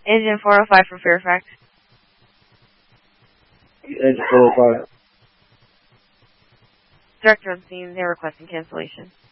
Engine 405 for Fairfax. Engine 405. Director on scene, they're requesting cancellation.